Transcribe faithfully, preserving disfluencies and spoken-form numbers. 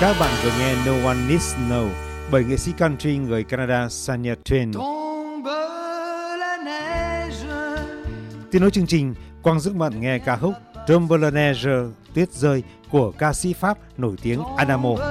Các bạn vừa nghe No One Needs to Know bởi nghệ sĩ country người Canada Shania Twain. Tiếp nối chương trình, Quang giúp bạn nghe ca khúc Tombe la neige, tuyết rơi của ca sĩ Pháp nổi tiếng Adamo.